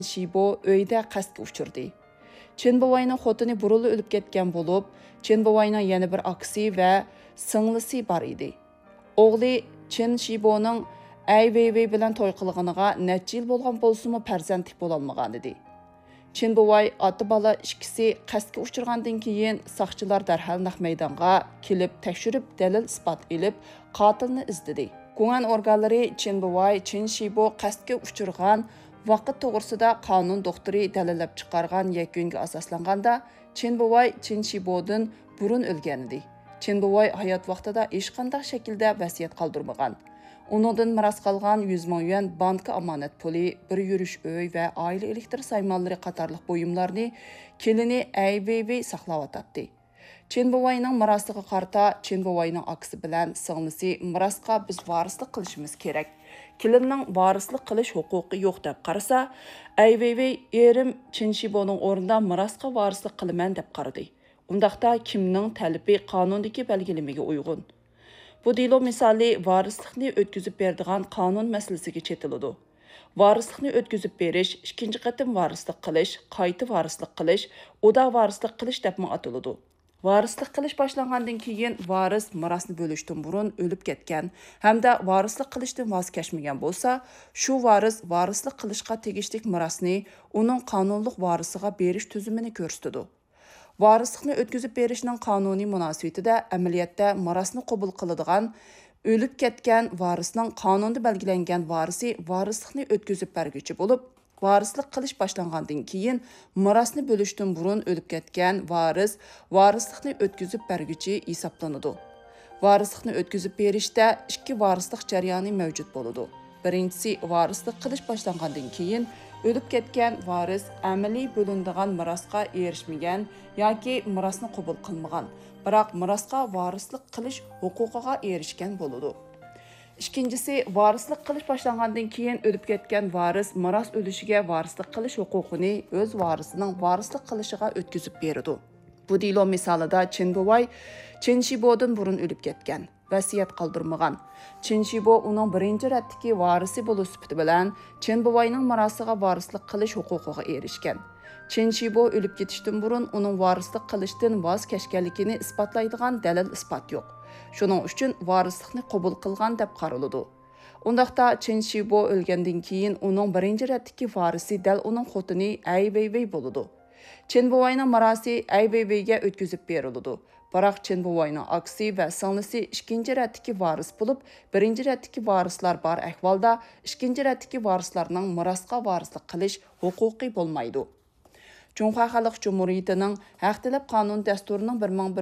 Shibo uyda qasdga uchirdi. Chen bovayning xotini buruli o'lib ketgan bo'lib, Chen bovayning yana bir aksi va singlisi bor edi. O'g'li Chen Shiboning Ai Weiwei bilan to'y qilganiga necha yil bo'lgan bo'lsa-mu farzandlik bo'la olmagan edi. Chen bovay ota bola ikkisi qasdga uchirgandan keyin soqchilar darhol naq maydonga kelib tekshirib dalil isbot elib qotilni izladi. Guman organlari Chen bovay Chen Shibo qasdga uchirgan vaqt to'g'risida qonun doktori dalillab chiqargan yakunga asoslanganda Chen bovay Chen Shibodan burun o'lgan edi. Chen bovay hayot vaqtida hech qanday shaklda vasiyat qoldirmagan. Onundan miras qalgan 100 ming yuan banka amonat puli, bir yurish uy va oila elektr saymonlari qatorliq buyumlarni kelini Ai Weiwei saqlayotdi. Chen bovayning mirosiga qarta Chen bovayning aksi bilan singlisi mirosga biz varislik qilishimiz kerak. Kelinning varislik qilish huquqi yo'q deb qarasa, Ai Weiwei erim Chen Shiboning o'rnida mirosga varislik qilaman deb qaradi. Undaqda kimning talabi qonundagi belgilamasiga uyg'un. Bu delo misali varislikni o'tkazib beradigan qonun masalasiga chetiladi. Varislikni o'tkazib berish, ikkinchi qatim varislik qilish, qayta varislik qilish, oda varislik qilish deb ataladi. Varislik qilish boshlangandan keyin varis mirosni bo'lishdan burun o'lib ketgan hamda varislik qilishdan voz kechmagan bo'lsa, shu varis varislik qilishga tegishli mirosni uning qonunliq varisiga berish tuzumini ko'rsatadi. Varislikni o'tkazib berishning qonuniy munosabatida amaliyotda mirosni qabul qiladigan o'lib ketgan varisning qonunda belgilangan varisi varislikni o'tkazib berguchi bo'lib, varislik qilish boshlangandan keyin mirosni bo'lishdan burun o'lib ketgan varis varislikni o'tkazib berguchi hisoblanadi. Varislikni o'tkazib berishda ikki varislik jarayoni mavjud bo'ladi. Birinchisi varislik qilish boshlangandan keyin o'lib ketgan varis amaliy bo'linadigan mirosga erishmagan yoki mirosni qabul qilmagan, biroq mirosga varislik qilish huquqiga erishgan bo'ladi. Ikkinchisi varislik qilish boshlangandan keyin o'lib ketgan varis miros o'lishiga varislik qilish huquqini o'z varisining varislik qilishiga o'tkazib beradi. Bu delo misolida Chen bovay Chen Shibodan burun o'lib ketgan, vasiyat qoldirmagan. Chen Shibo uning birinchi ratdagi varisi bo'lish sifati bilan Chen bovayning mirosiga varislik qilish huquqiga erishgan. Chen Shibo o'lib ketishdan burun uning varislik qilishdan voz kechganligini isbotlaydigan dalil isbot yo'q. Shuning uchun varislikni qabul qilgan deb qaraladi. Undaqda Chen Shibo o'lgandan keyin uning birinchi ratdagi varisi dal uning xotini Ai Weiwei bo'ladi. Chen bovayning mirosi Ai Weiweiga o'tkazib beriladi. Biroq Chen bovayning aksi va singlisi ikkinchi ratdagi varis bo'lib, birinchi ratdagi varislar bor ahvolda ikkinchi ratdagi varislarning mirosga varislik qilish huquqi bo'lmaydi. Cumhuriyet Xalq Cumhuriyetining Haq talab qonun dasturining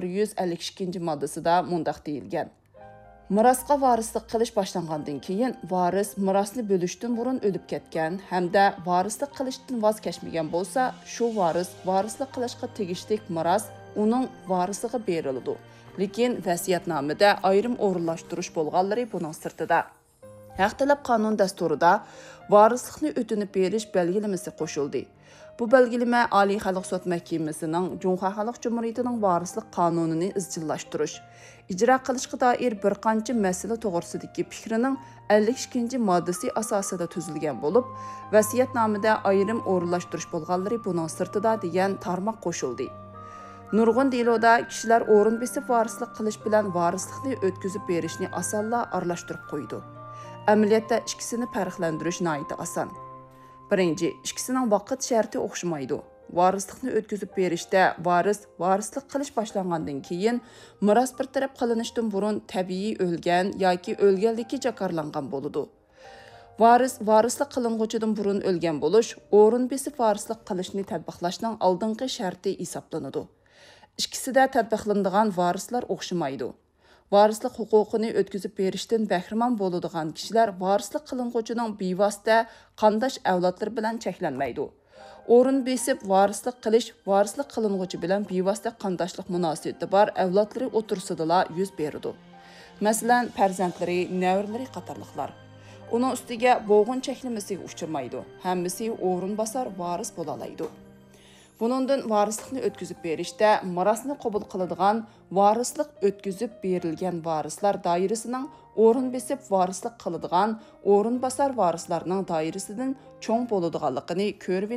1152 moddasida mundaq deyilgan. Mirosga varislik qilish boshlangandan keyin varis mirosni bo'lishdan burun o'lib ketgan hamda varislik qilishdan voz kechmagan bo'lsa, shu varis varislik qilishga tegishli miros uning varisiga beriladi. Lekin vasiyatnomada ayrim o'rinlashtirish bo'lganlari buning sirtida. Haq talab qonun dasturida varislikni o'tinib berish belgilamasi qo'shildi. Bu belgilama Oliy Xalq sud mahkamasining Cumhuriyet Xalq Cumhuriyetining varislik qonunini izchillashtirish, ijro qilishga doir bir qancha masala to'g'risidagi fikrining 52-moddasi asosida tuzilgan bo'lib, vasiyatnomada ayrim o'rinlashtirish bo'lganlari buning sirtida degan tarmoq qo'shildi. Nurg'un deloda kishilar o'rin besib varislik qilish bilan varislikni o'tkazib berishni osonla aralashtirib qo'ydi. Amaliyotda ikkisini farqlantirish nihoyat oson. Birinchi, ikkisining vaqt sharti o'xshamaydi. Varislikni o'tkazib berishda varis varislik qilish boshlangandan keyin miros bir taraf qilinishdan burun tabiiy o'lgan yoki o'lganligi jakarlangan bo'ladi. Varis varislik qilinguchidan burun o'lgan bo'lish o'rin besib varislik qilishni tatbiqlashning oldingi sharti hisoblanadi. Ikkisida tatbiqlanadigan varislar o'xshamaydi. Varislik huquqini o'tkazib berishdan bahramon bo'ladigan kishilar varislik qilinguchining bevosita qandosh avlodlar bilan cheklanmaydi. O'rin besib varislik qilish varislik qilinguchi bilan bevosita qandoshlik munosabati bor avlodlari o'tirsidala yuz beradi. Masalan, farzandlari, nevaralari qatorliqlar. Uning ustiga bo'g'in cheklamasiga uchirmaydi. Hammasi o'rin bosar varis bo'la oladi. Bunundan varislikni o'tkazib berishda mirosni qabul qiladigan varislik o'tkazib berilgan varislar doirasining o'rin besib varislik qiladigan o'rin bosar varislarning doirasidan cho'ng bo'ladiganligini ko'rib